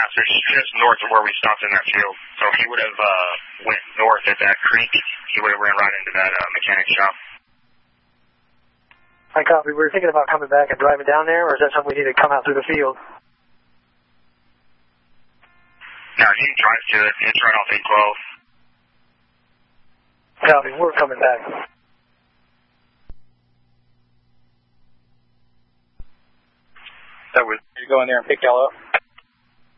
So just north of where we stopped in that field. So if he would have went north at that creek, he would have ran right into that mechanic shop. I copy. We were thinking about coming back and driving down there, or is that something we need to come out through the field? No, you can drive to it. It's right off 812. Copy. We're coming back. That was, you go in there and pick y'all up?